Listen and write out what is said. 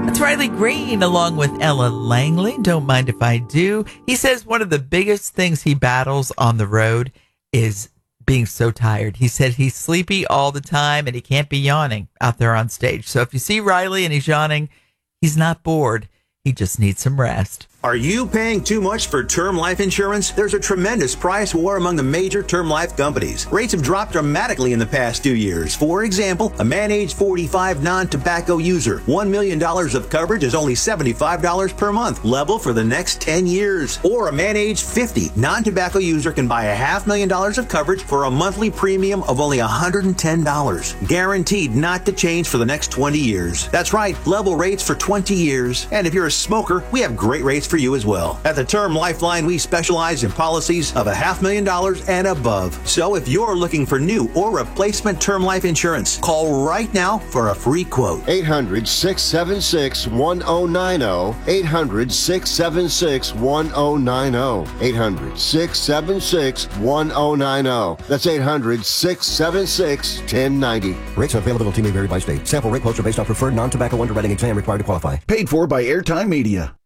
That's Riley Green along with Ella Langley. Don't mind if I do. He says one of the biggest things he battles on the road is being so tired. He said he's sleepy all the time and he can't be yawning out there on stage. So if you see Riley and he's yawning, he's not bored. He just needs some rest. Are you paying too much for term life insurance? There's a tremendous price war among the major term life companies. Rates have dropped dramatically in the past 2 years. For example, a man age 45 non-tobacco user, $1 million of coverage is only $75 per month, level for the next 10 years. Or a man age 50 non-tobacco user can buy $500,000 of coverage for a monthly premium of only $110. Guaranteed not to change for the next 20 years. That's right, level rates for 20 years. And if you're a smoker, we have great rates for you as well. At the Term Lifeline, we specialize in policies of $500,000 and above. So if you're looking for new or replacement term life insurance, call right now for a free quote. 800-676-1090. 800-676-1090. 800-676-1090. That's 800-676-1090. Rates and availability may vary by state. Sample rate quotes are based on preferred non-tobacco underwriting exam required to qualify. Paid for by Airtime Media.